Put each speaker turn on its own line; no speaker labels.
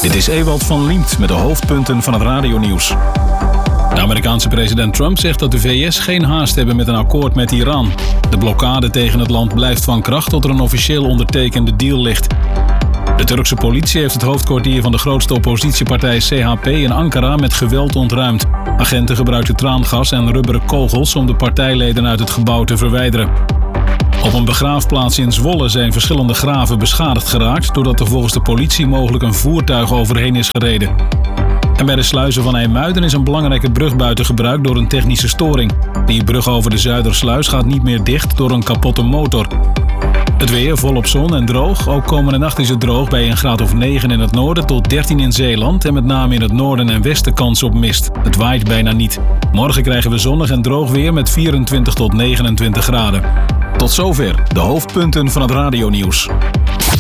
Dit is Ewald van Liemt met de hoofdpunten van het radionieuws. De Amerikaanse president Trump zegt dat de VS geen haast hebben met een akkoord met Iran. De blokkade tegen het land blijft van kracht tot er een officieel ondertekende deal ligt. De Turkse politie heeft het hoofdkwartier van de grootste oppositiepartij CHP in Ankara met geweld ontruimd. Agenten gebruikten traangas en rubberen kogels om de partijleden uit het gebouw te verwijderen. Op een begraafplaats in Zwolle zijn verschillende graven beschadigd geraakt doordat er volgens de politie mogelijk een voertuig overheen is gereden. En bij de sluizen van IJmuiden is een belangrijke brug buiten gebruik door een technische storing. Die brug over de Zuidersluis gaat niet meer dicht door een kapotte motor. Het weer volop zon en droog. Ook komende nacht is het droog bij een graad of 9 in het noorden tot 13 in Zeeland en met name in het noorden en westen kans op mist. Het waait bijna niet. Morgen krijgen we zonnig en droog weer met 24 tot 29 graden. Tot zover de hoofdpunten van het radionieuws.